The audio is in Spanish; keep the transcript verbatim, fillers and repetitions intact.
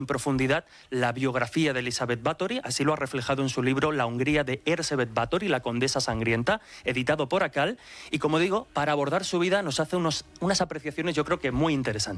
en profundidad la biografía de Elisabeth Báthory, así lo ha reflejado en su libro La Hungría de Erzsébet Báthory, la condesa sangrienta, editado por Akal, y como digo, para abordar su vida nos hace unos, unas apreciaciones yo creo que muy interesantes.